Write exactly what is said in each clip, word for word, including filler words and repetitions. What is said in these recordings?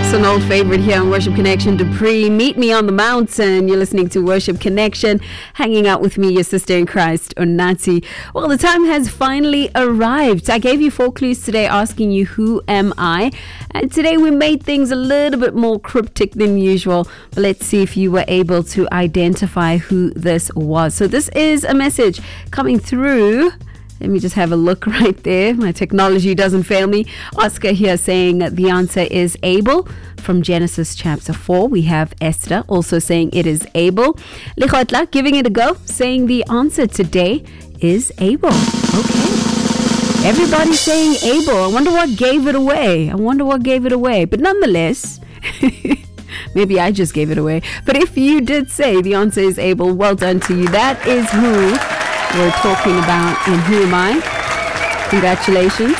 Yes, an old favorite here on Worship Connection, Dupree. Meet me on the mountain. You're listening to Worship Connection, hanging out with me, your sister in Christ, Onati. Well, the time has finally arrived. I gave you four clues today asking you, who am I? And today we made things a little bit more cryptic than usual. But let's see if you were able to identify who this was. So this is a message coming through. Let me just have a look right there. My technology doesn't fail me. Oscar here saying the answer is Abel from Genesis chapter four. We have Esther also saying it is Abel. Likhotla giving it a go, saying the answer today is Abel. Okay. Everybody saying Abel. I wonder what gave it away. I wonder what gave it away. But nonetheless, maybe I just gave it away. But if you did say the answer is Abel, well done to you. That is who we're talking about in Who Am I? Congratulations.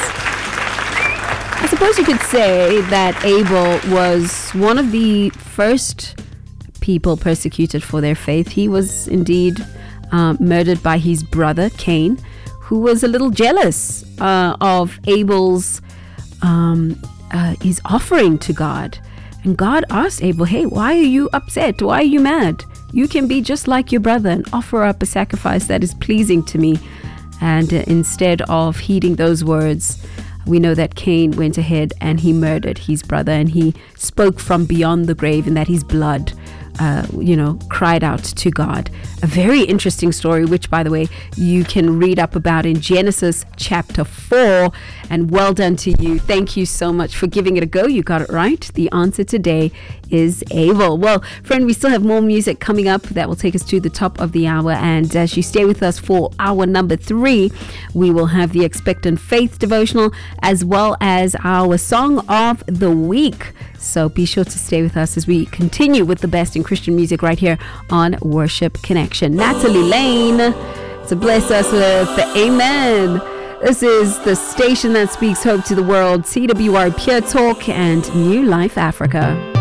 I suppose you could say that Abel was one of the first people persecuted for their faith. He was indeed uh, murdered by his brother Cain, who was a little jealous uh, of Abel's um, uh, his offering to God. And God asked Abel, hey, why are you upset? Why are you mad? You can be just like your brother and offer up a sacrifice that is pleasing to me. And uh, instead of heeding those words, we know that Cain went ahead and he murdered his brother, and he spoke from beyond the grave, and that his blood Uh, you know, cried out to God. A very interesting story, which, by the way, you can read up about in Genesis chapter four. And well done to you. Thank you so much for giving it a go. You got it right. The answer today is Abel. Well, friend, we still have more music coming up that will take us to the top of the hour. And as you stay with us for hour number three, we will have the Expectant Faith devotional as well as our Song of the Week. So be sure to stay with us as we continue with the best in Christian music right here on Worship Connection. Natalie Lane to bless us with the Amen. This is the station that speaks hope to the world, T W R Pure Talk and New Life Africa.